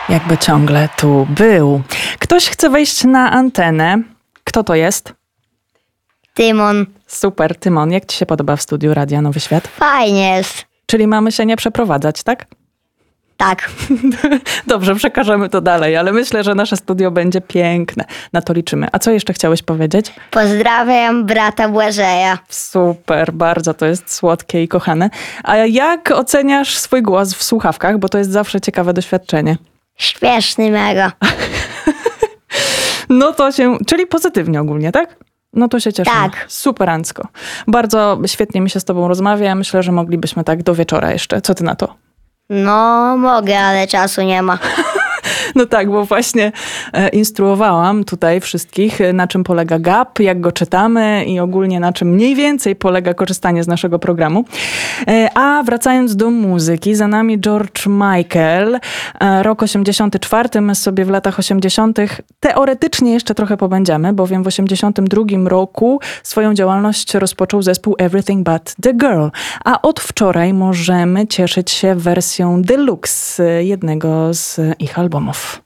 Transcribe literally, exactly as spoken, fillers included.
Jakby ciągle tu był. Ktoś chce wejść na antenę. Kto to jest? Tymon. Super, Tymon. Jak ci się podoba w studiu Radia Nowy Świat? Fajnie jest. Czyli mamy się nie przeprowadzać, tak? Tak. Dobrze, przekażemy to dalej, ale myślę, że nasze studio będzie piękne. Na to liczymy. A co jeszcze chciałeś powiedzieć? Pozdrawiam brata Błażeja. Super, bardzo to jest słodkie i kochane. A jak oceniasz swój głos w słuchawkach? Bo to jest zawsze ciekawe doświadczenie. Śmieszny mega. No to się, czyli pozytywnie ogólnie, tak? No to się cieszę. Tak. Superancko. Bardzo świetnie mi się z tobą rozmawia. Myślę, że moglibyśmy tak do wieczora jeszcze. Co ty na to? No mogę, ale czasu nie ma. No tak, bo właśnie e, instruowałam tutaj wszystkich, na czym polega gap, jak go czytamy i ogólnie na czym mniej więcej polega korzystanie z naszego programu. E, a wracając do muzyki, za nami George Michael, e, rok osiemdziesiąty czwarty, my sobie w latach osiemdziesiątych teoretycznie jeszcze trochę pobędziemy, bowiem w osiemdziesiątym drugim roku swoją działalność rozpoczął zespół Everything But The Girl, a od wczoraj możemy cieszyć się wersją deluxe jednego z ich albumów.